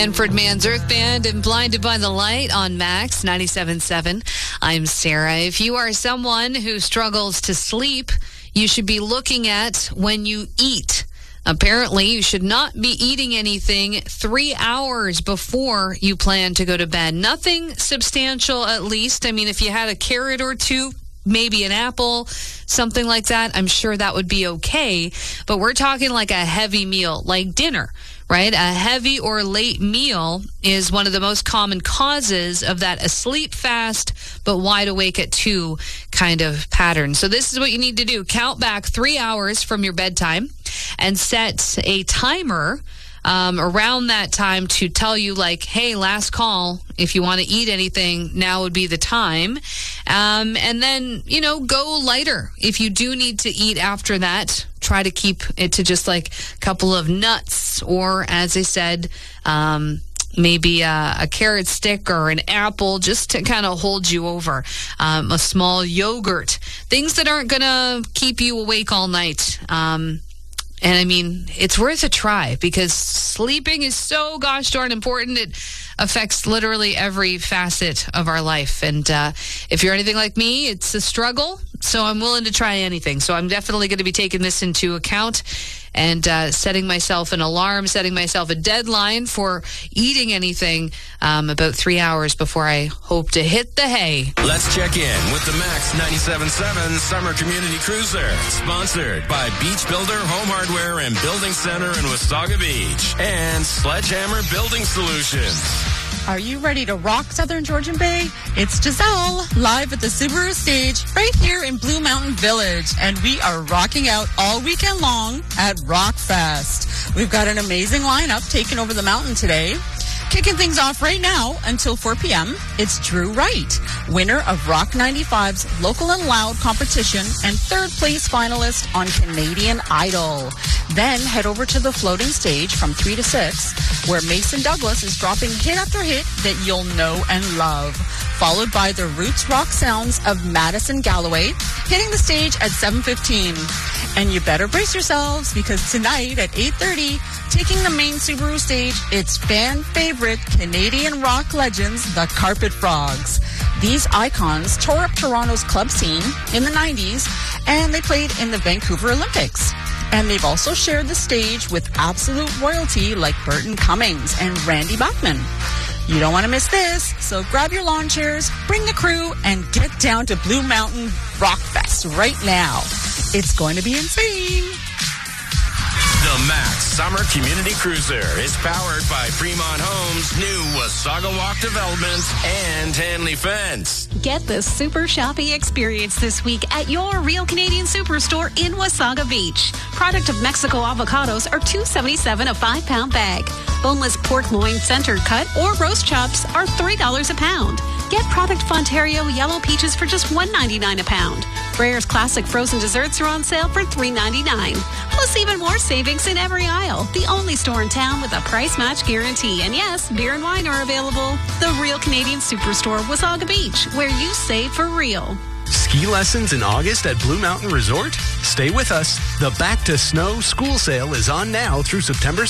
Manfred Mann's Earth Band and Blinded by the Light on Max 97.7. I'm Sarah. If you are someone who struggles to sleep, you should be looking at when you eat. Apparently, you should not be eating anything 3 hours before you plan to go to bed. Nothing substantial, at least. I mean, if you had a carrot or two, maybe an apple, something like that, I'm sure that would be okay. But we're talking like a heavy meal, like dinner, right? A heavy or late meal is one of the most common causes of that asleep fast, but wide awake at 2 kind of pattern. So this is what you need to do. Count back 3 hours from your bedtime and set a timer around that time to tell you, like, hey, last call. If you want to eat anything, now would be the time. And then, go lighter. If you do need to eat after that, try to keep it to just like a couple of nuts or, as I said, maybe a carrot stick or an apple just to kind of hold you over. A small yogurt. Things that aren't going to keep you awake all night. And I mean, it's worth a try because sleeping is so gosh darn important. It affects literally every facet of our life. And if you're anything like me, it's a struggle. So I'm willing to try anything. So I'm definitely going to be taking this into account and setting myself an alarm, setting myself a deadline for eating anything about 3 hours before I hope to hit the hay. Let's check in with the Max 97.7 Summer Community Cruiser, sponsored by Beach Builder Home Hardware and Building Center in Wasaga Beach and Sledgehammer Building Solutions. Are you ready to rock Southern Georgian Bay? It's Giselle, live at the Subaru stage right here in Blue Mountain Village. And we are rocking out all weekend long at Rockfest. We've got an amazing lineup taking over the mountain today. Kicking things off right now until 4 p.m., it's Drew Wright, winner of Rock 95's Local and Loud competition and third place finalist on Canadian Idol. Then head over to the floating stage from 3 to 6, where Mason Douglas is dropping hit after hit that you'll know and love, followed by the roots rock sounds of Madison Galloway, hitting the stage at 7:15. And you better brace yourselves because tonight at 8:30, taking the main Subaru stage, it's fan favorite Canadian rock legends, the Carpet Frogs. These icons tore up Toronto's club scene in the 90s, and they played in the Vancouver Olympics. And they've also shared the stage with absolute royalty like Burton Cummings and Randy Bachman. You don't want to miss this, so grab your lawn chairs, bring the crew, and get down to Blue Mountain Rockfest right now. It's going to be insane. The Max Summer Community Cruiser is powered by Fremont Homes, new Wasaga Walk Development, and Hanley Fence. Get the super shopping experience this week at your Real Canadian Superstore in Wasaga Beach. Product of Mexico avocados are $2.77 a 5-pound bag. Boneless pork loin center cut or roast chops are $3 a pound. Get product of Ontario yellow peaches for just $1.99 a pound. Breyer's classic frozen desserts are on sale for $3.99. Plus even more savings in every aisle. The only store in town with a price match guarantee. And yes, beer and wine are available. The Real Canadian Superstore, Wasaga Beach, where you save for real. Ski lessons in August at Blue Mountain Resort? Stay with us. The Back to Snow school sale is on now through September